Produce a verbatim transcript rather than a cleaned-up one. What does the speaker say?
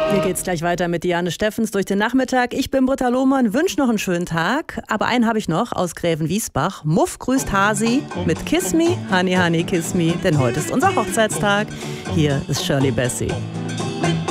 Hier geht's gleich weiter mit Diane Steffens durch den Nachmittag. Ich bin Britta Lohmann, wünsche noch einen schönen Tag. Aber einen habe ich noch aus Grävenwiesbach. Muff grüßt Hasi mit Kiss Me, Honey Honey Kiss Me, denn heute ist unser Hochzeitstag. Hier ist Shirley Bassey.